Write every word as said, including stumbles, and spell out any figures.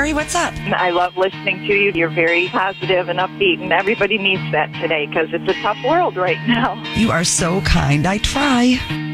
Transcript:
Lori, what's up? I love listening to you. You're very positive and upbeat, and everybody needs that today because it's a tough world right now. You are so kind. I try.